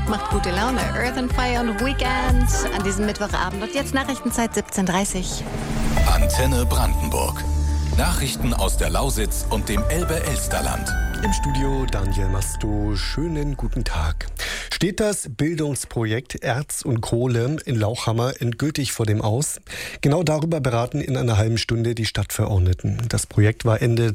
macht gute Laune. Earth and Fire und Weekend an diesem Mittwochabend. Und jetzt Nachrichtenzeit 17:30 Uhr. Antenne Brandenburg. Nachrichten aus der Lausitz und dem Elbe-Elsterland. Im Studio Daniel Masto. Schönen guten Tag. Steht das Bildungsprojekt Erz und Kohle in Lauchhammer endgültig vor dem Aus? Genau darüber beraten in einer halben Stunde die Stadtverordneten. Das Projekt war Ende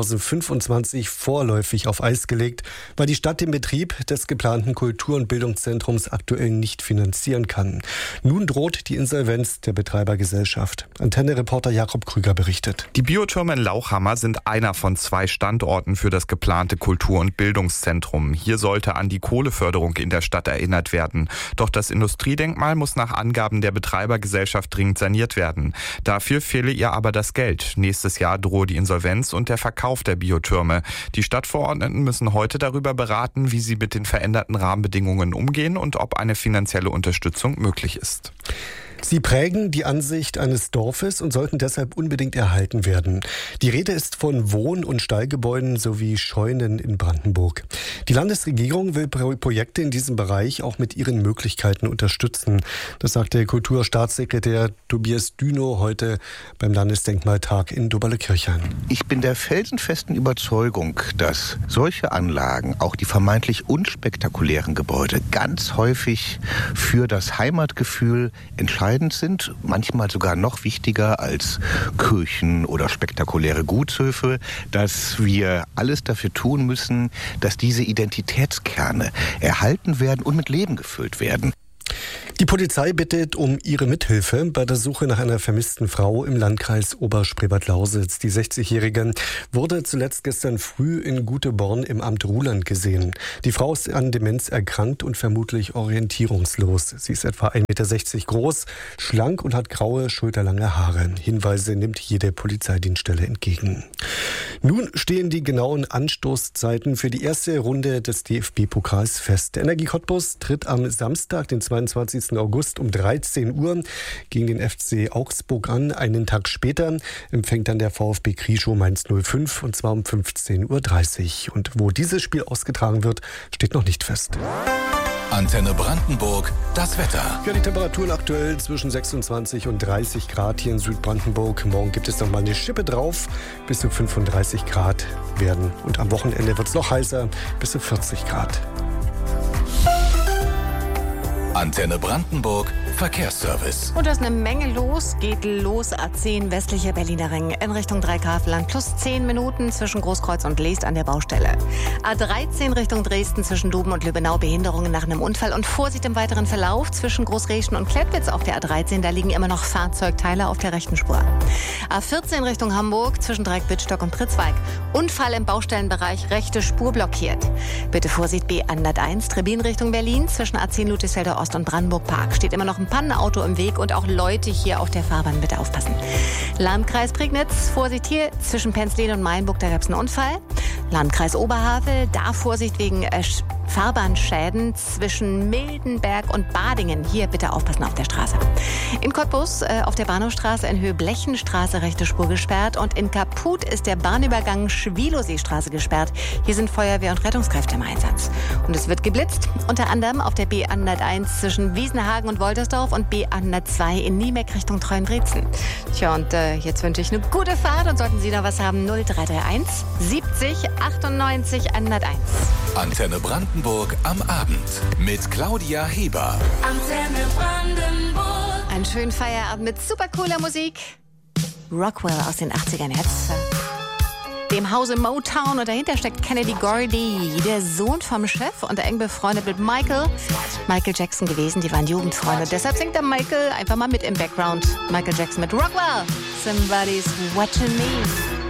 2025 vorläufig auf Eis gelegt, weil die Stadt den Betrieb des geplanten Kultur- und Bildungszentrums aktuell nicht finanzieren kann. Nun droht die Insolvenz der Betreibergesellschaft. Antenne-Reporter Jakob Krüger berichtet. Die Biotürme in Lauchhammer sind einer von 2 Standorten für das geplante Kultur- und Bildungszentrum. Hier sollte an die Kohleförderung in der Stadt erinnert werden. Doch das Industriedenkmal muss nach Angaben der Betreibergesellschaft dringend saniert werden. Dafür fehle ihr aber das Geld. Nächstes Jahr drohe die Insolvenz und der Verkauf der Biotürme. Die Stadtverordneten müssen heute darüber beraten, wie sie mit den veränderten Rahmenbedingungen umgehen und ob eine finanzielle Unterstützung möglich ist. Sie prägen die Ansicht eines Dorfes und sollten deshalb unbedingt erhalten werden. Die Rede ist von Wohn- und Stallgebäuden sowie Scheunen in Brandenburg. Die Landesregierung will Projekte in diesem Bereich auch mit ihren Möglichkeiten unterstützen. Das sagte Kulturstaatssekretär Tobias Dünow heute beim Landesdenkmaltag in Doberle-Kirchheim. Ich bin der felsenfesten Überzeugung, dass solche Anlagen, auch die vermeintlich unspektakulären Gebäude, ganz häufig für das Heimatgefühl entscheidend sind, manchmal sogar noch wichtiger als Kirchen oder spektakuläre Gutshöfe, dass wir alles dafür tun müssen, dass diese Identitätskerne erhalten werden und mit Leben gefüllt werden. Die Polizei bittet um ihre Mithilfe bei der Suche nach einer vermissten Frau im Landkreis Oberspreewald-Lausitz. Die 60-Jährige wurde zuletzt gestern früh in Guteborn im Amt Ruhland gesehen. Die Frau ist an Demenz erkrankt und vermutlich orientierungslos. Sie ist etwa 1,60 Meter groß, schlank und hat graue, schulterlange Haare. Hinweise nimmt jede Polizeidienststelle entgegen. Nun stehen die genauen Anstoßzeiten für die erste Runde des DFB-Pokals fest. Der Energie Cottbus tritt am Samstag, den 22. August um 13 Uhr gegen den FC Augsburg an. Einen Tag später empfängt dann der VfB Krieschow Mainz 05 und zwar um 15:30 Uhr. Und wo dieses Spiel ausgetragen wird, steht noch nicht fest. Antenne Brandenburg, das Wetter. Ja, die Temperaturen aktuell zwischen 26 und 30 Grad hier in Südbrandenburg. Morgen gibt es noch mal eine Schippe drauf, bis zu 35 Grad werden. Und am Wochenende wird es noch heißer, bis zu 40 Grad. Antenne Brandenburg, Verkehrsservice. Und da ist eine Menge los. Geht los A10 westlicher Berliner Ring in Richtung Dreigrafenland. Plus 10 Minuten zwischen Großkreuz und Leest an der Baustelle. A13 Richtung Dresden zwischen Doben und Lübbenau. Behinderungen nach einem Unfall. Und Vorsicht im weiteren Verlauf zwischen Großreschen und Klettwitz auf der A13. Da liegen immer noch Fahrzeugteile auf der rechten Spur. A14 Richtung Hamburg zwischen Dreieck-Wittstock und Pritzweig. Unfall im Baustellenbereich, rechte Spur blockiert. Bitte Vorsicht B101 Trebin Richtung Berlin zwischen A10 Ludwigsfelder Ost und Brandenburg Park. Steht immer noch ein Pannenauto im Weg und auch Leute hier auf der Fahrbahn, bitte aufpassen. Landkreis Prignitz, Vorsicht hier zwischen Penzlin und Mainburg, da gab es einen Unfall. Landkreis Oberhavel, da Vorsicht wegen Fahrbahnschäden zwischen Mildenberg und Badingen. Hier bitte aufpassen auf der Straße. In Cottbus auf der Bahnhofstraße in Höhe Blechenstraße rechte Spur gesperrt und in Kaput ist der Bahnübergang Schwieloseestraße gesperrt. Hier sind Feuerwehr und Rettungskräfte im Einsatz. Und es wird geblitzt, unter anderem auf der B101 zwischen Wiesenhagen und Woltersdorf und B102 in Niemeck Richtung Treuenbrietzen. Tja, und jetzt wünsche ich eine gute Fahrt und sollten Sie noch was haben, 0331 70 98 101. Antenne Brandenburg am Abend mit Claudia Heber. Antenne Brandenburg. Einen schönen Feierabend mit super cooler Musik. Rockwell aus den 80ern jetzt. Dem Hause Motown und dahinter steckt Kennedy Gordy, der Sohn vom Chef und eng befreundet mit Michael Jackson gewesen. Die waren Jugendfreunde. Deshalb singt der Michael einfach mal mit im Background. Michael Jackson mit Rockwell. Somebody's watching me.